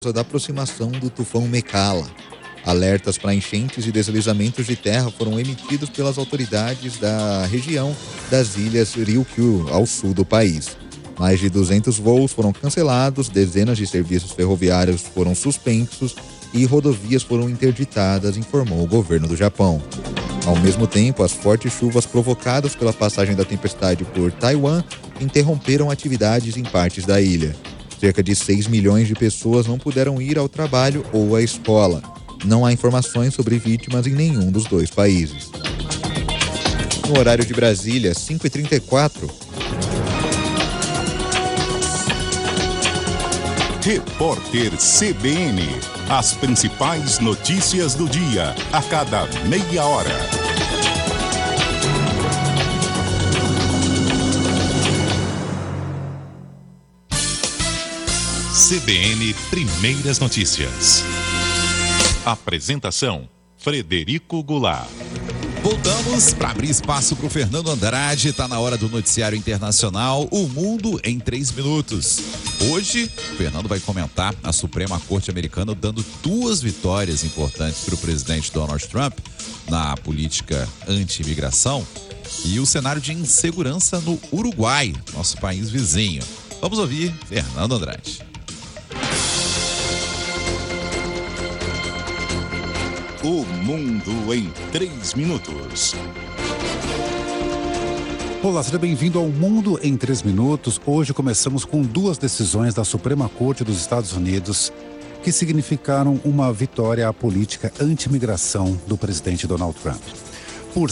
da aproximação do tufão Mekala. Alertas para enchentes e deslizamentos de terra foram emitidos pelas autoridades da região das ilhas Ryukyu, ao sul do país. Mais de 200 voos foram cancelados, dezenas de serviços ferroviários foram suspensos e rodovias foram interditadas, informou o governo do Japão. Ao mesmo tempo, as fortes chuvas provocadas pela passagem da tempestade por Taiwan interromperam atividades em partes da ilha. Cerca de 6 milhões de pessoas não puderam ir ao trabalho ou à escola. Não há informações sobre vítimas em nenhum dos dois países. No horário de Brasília, 5h34. Repórter CBN. As principais notícias do dia, a cada meia hora. CBN Primeiras Notícias. Apresentação: Frederico Goulart. Voltamos para abrir espaço para o Fernando Andrade. Está na hora do noticiário internacional, O Mundo em 3 minutos. Hoje, o Fernando vai comentar a Suprema Corte Americana dando 2 vitórias importantes para o presidente Donald Trump na política anti-imigração e o cenário de insegurança no Uruguai, nosso país vizinho. Vamos ouvir Fernando Andrade. O Mundo em 3 minutos. Olá, seja bem-vindo ao Mundo em 3 minutos. Hoje começamos com 2 decisões da Suprema Corte dos Estados Unidos que significaram uma vitória à política anti-imigração do presidente Donald Trump. Por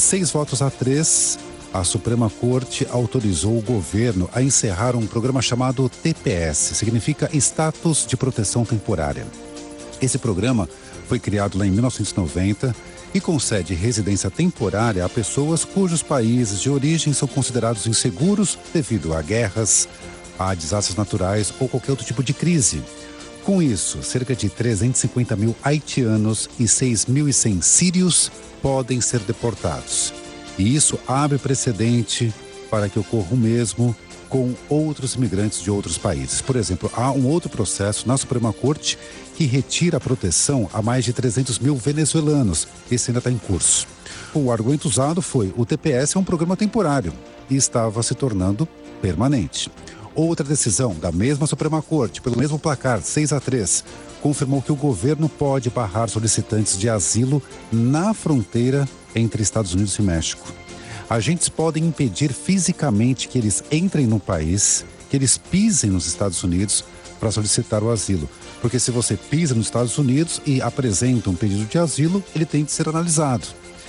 6-3, a Suprema Corte autorizou o governo a encerrar um programa chamado TPS, significa Status de Proteção Temporária. Esse programa foi criado lá em 1990 e concede residência temporária a pessoas cujos países de origem são considerados inseguros devido a guerras, a desastres naturais ou qualquer outro tipo de crise. Com isso, cerca de 350 mil haitianos e 6.100 sírios podem ser deportados. E isso abre precedente para que ocorra o mesmo com outros imigrantes de outros países. Por exemplo, há um outro processo na Suprema Corte que retira a proteção a mais de 300 mil venezuelanos. Esse ainda está em curso. O argumento usado foi: o TPS é um programa temporário e estava se tornando permanente. Outra decisão da mesma Suprema Corte, pelo mesmo placar, 6-3, confirmou que o governo pode barrar solicitantes de asilo na fronteira entre Estados Unidos e México. Agentes podem impedir fisicamente que eles entrem no país, que eles pisem nos Estados Unidos para solicitar o asilo. Porque se você pisa nos Estados Unidos e apresenta um pedido de asilo, ele tem de ser analisado.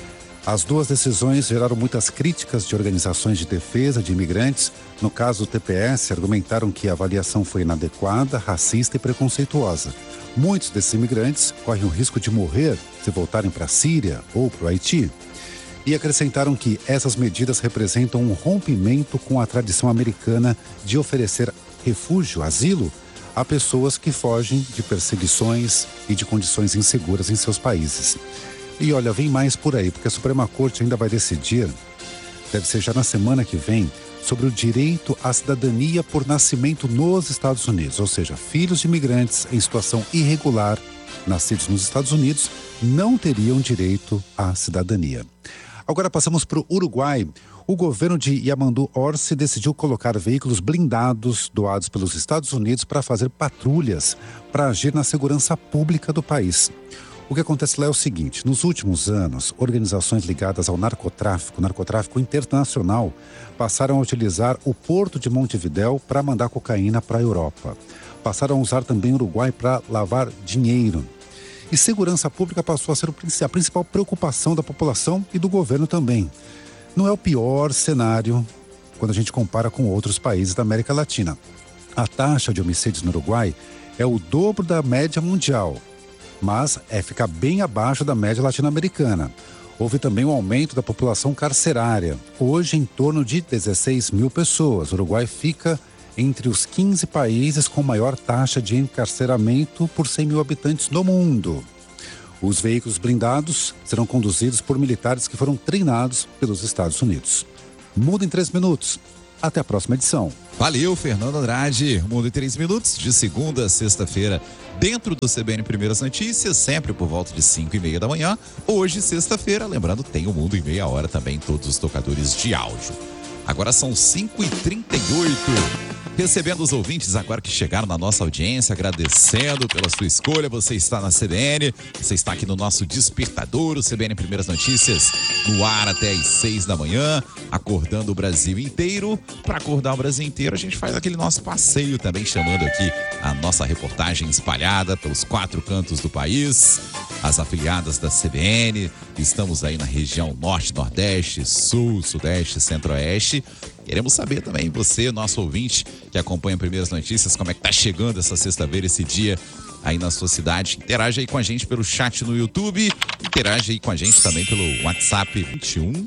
As 2 decisões geraram muitas críticas de organizações de defesa de imigrantes. No caso do TPS, argumentaram que a avaliação foi inadequada, racista e preconceituosa. Muitos desses imigrantes correm o risco de morrer se voltarem para a Síria ou para o Haiti. E acrescentaram que essas medidas representam um rompimento com a tradição americana de oferecer refúgio, asilo, a pessoas que fogem de perseguições e de condições inseguras em seus países. E olha, vem mais por aí, porque a Suprema Corte ainda vai decidir, deve ser já na semana que vem, sobre o direito à cidadania por nascimento nos Estados Unidos, ou seja, filhos de imigrantes em situação irregular, nascidos nos Estados Unidos, não teriam direito à cidadania. Agora passamos para o Uruguai. O governo de Yamandu Orsi decidiu colocar veículos blindados doados pelos Estados Unidos para fazer patrulhas, para agir na segurança pública do país. O que acontece lá é o seguinte: nos últimos anos, organizações ligadas ao narcotráfico internacional, passaram a utilizar o porto de Montevidéu para mandar cocaína para a Europa. Passaram a usar também o Uruguai para lavar dinheiro. E segurança pública passou a ser a principal preocupação da população e do governo também. Não é o pior cenário quando a gente compara com outros países da América Latina. A taxa de homicídios no Uruguai é o dobro da média mundial, mas fica bem abaixo da média latino-americana. Houve também um aumento da população carcerária, hoje em torno de 16 mil pessoas. O Uruguai fica entre os 15 países com maior taxa de encarceramento por 100 mil habitantes no mundo. Os veículos blindados serão conduzidos por militares que foram treinados pelos Estados Unidos. Muda em 3 minutos. Até a próxima edição. Valeu, Fernando Andrade. Mundo em 3 minutos, de segunda a sexta-feira, dentro do CBN Primeiras Notícias, sempre por volta de 5h30 da manhã. Hoje, sexta-feira, lembrando, tem o Mundo em Meia Hora também, todos os tocadores de áudio. Agora são 5h38. Recebendo os ouvintes agora que chegaram na nossa audiência, agradecendo pela sua escolha. Você está na CBN, você está aqui no nosso despertador, o CBN Primeiras Notícias, no ar até às 6 da manhã, acordando o Brasil inteiro. Para acordar o Brasil inteiro, a gente faz aquele nosso passeio também, chamando aqui a nossa reportagem espalhada pelos 4 cantos do país, as afiliadas da CBN. Estamos aí na região Norte, Nordeste, Sul, Sudeste, Centro-Oeste. Queremos saber também, você, nosso ouvinte, que acompanha Primeiras Notícias, como é que tá chegando essa sexta-feira, esse dia aí na sua cidade. Interage aí com a gente pelo chat no YouTube, interage aí com a gente também pelo WhatsApp 21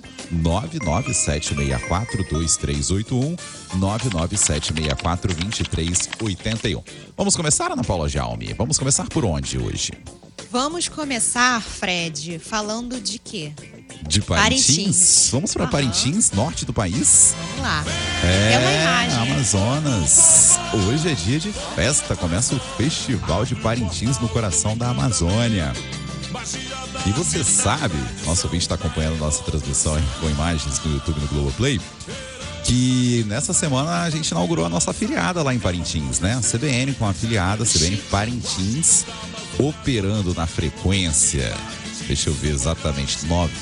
99764 2381 99764 2381. Vamos começar, Ana Paula Jaume? Vamos começar por onde hoje? Vamos começar, Fred, falando de quê? De Parintins. Vamos para Parintins, norte do país? Vamos lá. É uma imagem. Amazonas. Hoje é dia de festa. Começa o Festival de Parintins no coração da Amazônia. E você sabe, nosso ouvinte está acompanhando nossa transmissão aí, com imagens no YouTube, no Globoplay, que nessa semana a gente inaugurou a nossa afiliada lá em Parintins, né? A CBN com a afiliada, CBN Parintins, operando na frequência, deixa eu ver exatamente,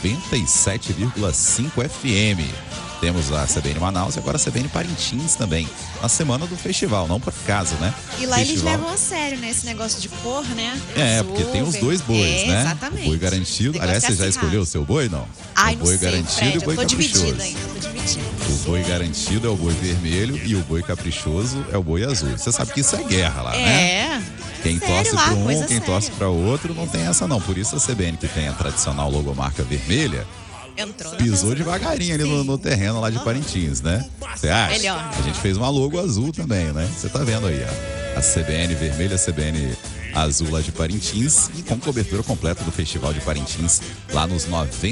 97,5 FM. Temos a CBN Manaus e agora a CBN Parintins também, na semana do festival, não por acaso, né? E lá festival. Eles levam a sério, né? Esse negócio de cor, né? Porque tem os dois bois, né? Exatamente. O boi garantido. Aliás, você já escolheu o seu boi, não? Ai, o boi não sei, garantido Fred, e o boi caprichoso. Tô dividida. O boi garantido é o boi vermelho e o boi caprichoso é o boi azul. Você sabe que isso é guerra lá, né? Quem torce para um, quem torce para o outro, não tem essa não. Por isso a CBN, que tem a tradicional logomarca vermelha, pisou devagarinho ali no terreno lá de Parintins, né? Você acha? Melhor. A gente fez uma logo azul também, né? Você tá vendo aí, ó. A CBN vermelha, a CBN azul lá de Parintins, e com cobertura completa do Festival de Parintins lá nos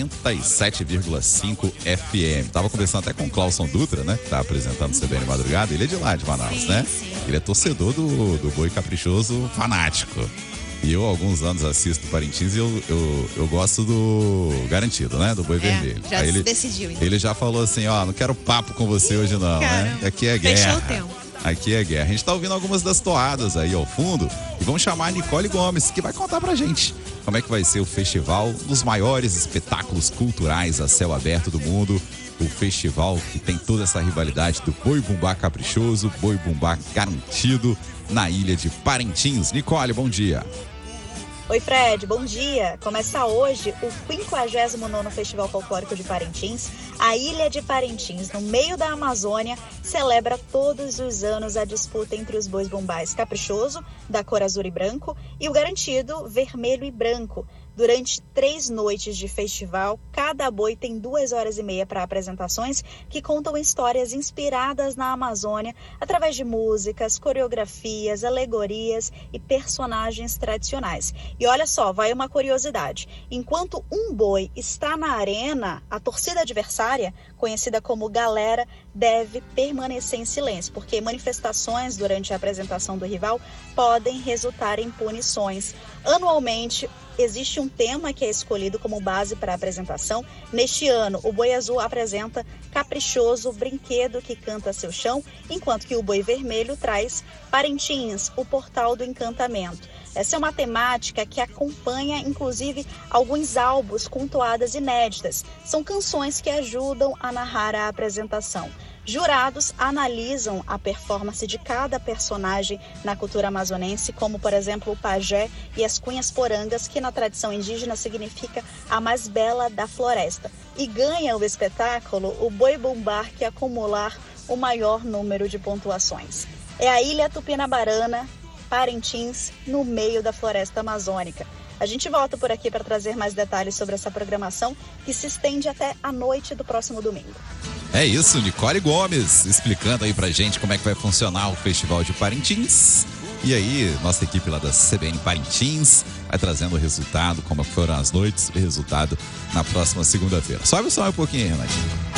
97,5 FM. Tava conversando até com o Clauson Dutra, né? Que tá apresentando o CBN Madrugada. Ele é de lá, de Manaus, né? Sim. Ele é torcedor do boi caprichoso fanático. E eu, há alguns anos, assisto Parintins e eu gosto do garantido, né? Do boi vermelho. Já aí decidiu, então. Ele já falou assim, ó, não quero papo com você hoje não, né? Aqui é guerra. Fechou o tempo. Aqui é guerra. A gente tá ouvindo algumas das toadas aí ao fundo e vamos chamar a Nicole Gomes, que vai contar pra gente como é que vai ser o festival, dos maiores espetáculos culturais a céu aberto do mundo. O festival que tem toda essa rivalidade do boi bumbá caprichoso, boi bumbá garantido na ilha de Parintins. Nicole, bom dia. Oi, Fred, bom dia. Começa hoje o 59º Festival Folclórico de Parintins. A Ilha de Parintins, no meio da Amazônia, celebra todos os anos a disputa entre os bois bumbás caprichoso, da cor azul e branco, e o garantido, vermelho e branco. Durante 3 noites de festival, cada boi tem 2 horas e meia para apresentações que contam histórias inspiradas na Amazônia através de músicas, coreografias, alegorias e personagens tradicionais. E olha só, vai uma curiosidade. Enquanto um boi está na arena, a torcida adversária, conhecida como galera, deve permanecer em silêncio, porque manifestações durante a apresentação do rival podem resultar em punições. Anualmente, existe um tema que é escolhido como base para a apresentação. Neste ano, o boi azul apresenta Caprichoso, brinquedo que canta seu chão, enquanto que o boi vermelho traz Parintins, o portal do encantamento. Essa é uma temática que acompanha, inclusive, alguns álbuns com toadas inéditas. São canções que ajudam a narrar a apresentação. Jurados analisam a performance de cada personagem na cultura amazonense, como, por exemplo, o pajé e as cunhas porangas, que na tradição indígena significa a mais bela da floresta. E ganha o espetáculo o boi bumbá que acumular o maior número de pontuações. É a Ilha Tupinabarana, Parintins, no meio da floresta amazônica. A gente volta por aqui para trazer mais detalhes sobre essa programação, que se estende até a noite do próximo domingo. É isso, Nicole Gomes explicando aí pra gente como é que vai funcionar o Festival de Parintins. E aí, nossa equipe lá da CBN Parintins vai trazendo o resultado, como foram as noites, o resultado na próxima segunda-feira. Sobe o som um pouquinho aí, Renatinho.